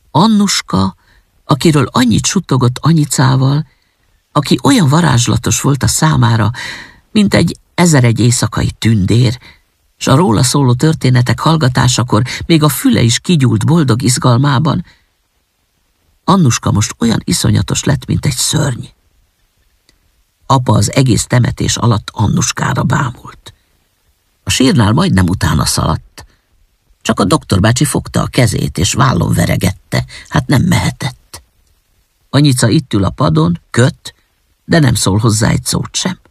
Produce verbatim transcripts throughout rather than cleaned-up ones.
Annuska, akiről annyit suttogott Anyicával, aki olyan varázslatos volt a számára, mint egy ezeregy éjszakai tündér, s a róla szóló történetek hallgatásakor még a füle is kigyúlt boldog izgalmában. Annuska most olyan iszonyatos lett, mint egy szörny. Apa az egész temetés alatt Annuskára bámult. A sírnál majdnem utána szaladt. Csak a doktor bácsi fogta a kezét, és vállon veregette, hát nem mehetett. Anyica itt ül a padon, köt, de nem szól hozzá egy szót sem.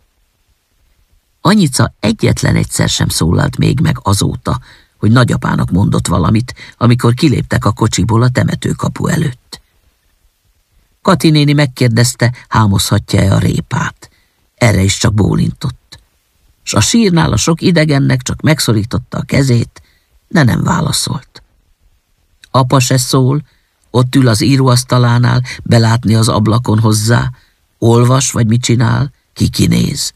Anyica egyetlen egyszer sem szólalt még meg azóta, hogy nagyapának mondott valamit, amikor kiléptek a kocsiból a temetőkapu előtt. Kati néni megkérdezte, hámozhatja-e a répát. Erre is csak bólintott. S a sírnál a sok idegennek csak megszorította a kezét, de nem válaszolt. Apa se szól, ott ül az íróasztalánál, belátni az ablakon hozzá, olvas vagy mit csinál, ki kinéz.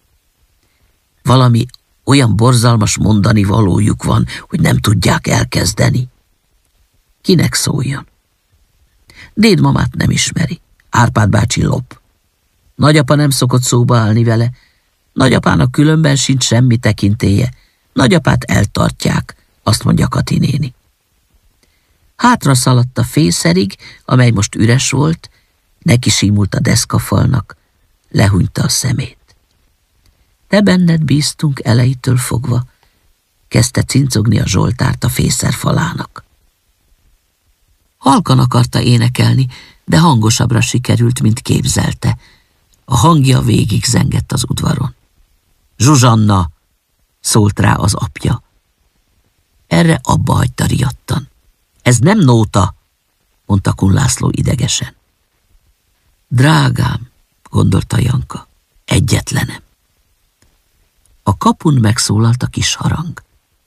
Valami olyan borzalmas mondani valójuk van, hogy nem tudják elkezdeni. Kinek szóljon? Dédmamát nem ismeri, Árpád bácsi lop. Nagyapa nem szokott szóba állni vele, nagyapának különben sincs semmi tekintélye, nagyapát eltartják, azt mondja Kati néni. Hátra szaladt a fészerig, amely most üres volt, neki símult a deszkafalnak, lehúnyta a szemét. Te benned bíztunk elejétől fogva, kezdte cincogni a Zsoltárt a fészer falának. Halkan akarta énekelni, de hangosabbra sikerült, mint képzelte. A hangja végig zengett az udvaron. Zsuzsanna! Szólt rá az apja. Erre abba hagyta riadtan. Ez nem nóta, mondta Kun László idegesen. Drágám, gondolta Janka, egyetlenem. A kapun megszólalt a kis harang.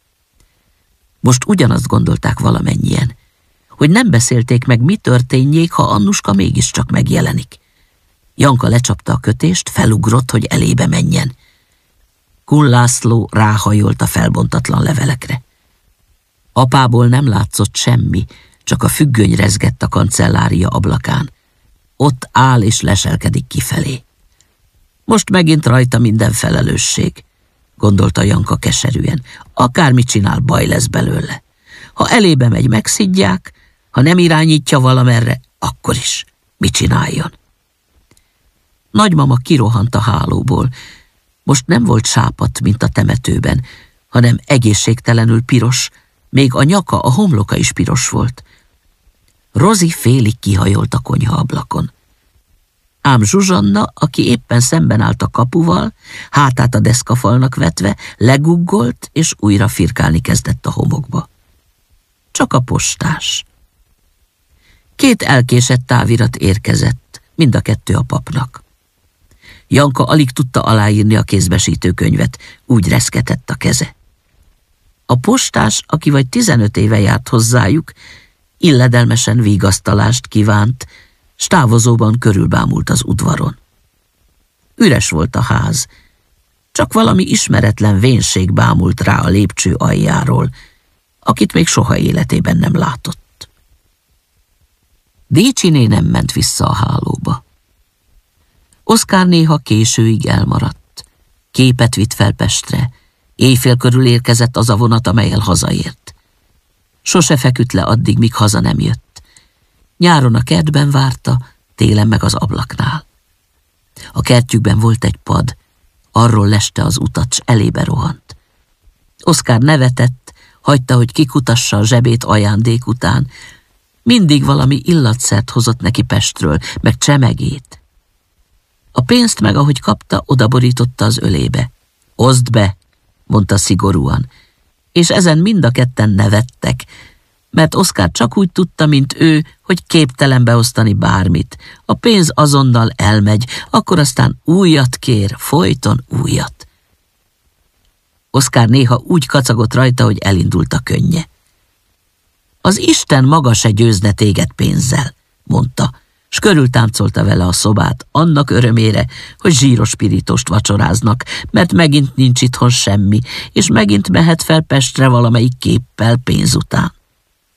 Most ugyanazt gondolták valamennyien, hogy nem beszélték meg, mi történjék, ha Annuska mégiscsak megjelenik. Janka lecsapta a kötést, felugrott, hogy elébe menjen. Kun László ráhajolt a felbontatlan levelekre. Apából nem látszott semmi, csak a függöny rezgett a kancellária ablakán. Ott áll és leselkedik kifelé. Most megint rajta minden felelősség, gondolta Janka keserűen. Akármit csinál, baj lesz belőle. Ha elébe megy, megszidják, ha nem irányítja valamerre, akkor is. Mit csináljon? Nagymama kirohant a hálóból. Most nem volt sápadt, mint a temetőben, hanem egészségtelenül piros, még a nyaka, a homloka is piros volt. Rozi félig kihajolt a konyha ablakon. Ám Zsuzsanna, aki éppen szemben állt a kapuval, hátát a deszkafalnak vetve, leguggolt, és újra firkálni kezdett a homokba. Csak a postás. Két elkésett távirat érkezett, mind a kettő a papnak. Janka alig tudta aláírni a kézbesítő könyvet, úgy reszketett a keze. A postás, aki vagy tizenöt éve járt hozzájuk, illedelmesen vigasztalást kívánt, s távozóban körülbámult az udvaron. Üres volt a ház, csak valami ismeretlen vénség bámult rá a lépcső aljáról, akit még soha életében nem látott. Décsiné nem ment vissza a hálóba. Oszkár néha későig elmaradt. Képet vitt fel Pestre, éjfél körül érkezett az a vonat, amellyel hazaért. Sose feküdt le addig, míg haza nem jött. Nyáron a kertben várta, télen meg az ablaknál. A kertjükben volt egy pad, arról leste az utat, s elébe rohant. Oszkár nevetett, hagyta, hogy kikutassa a zsebét ajándék után. Mindig valami illatszert hozott neki Pestről, meg csemegét. A pénzt meg, ahogy kapta, odaborította az ölébe. Oszd be, mondta szigorúan, és ezen mind a ketten nevettek, mert Oszkár csak úgy tudta, mint ő, hogy képtelen beosztani bármit. A pénz azonnal elmegy, akkor aztán újat kér, folyton újat. Oszkár néha úgy kacagott rajta, hogy elindult a könnye. Az Isten maga se győzne téged pénzzel, mondta, s körültáncolta vele a szobát, annak örömére, hogy zsíros pirítost vacsoráznak, mert megint nincs itthon semmi, és megint mehet fel Pestre valamelyik képpel pénz után.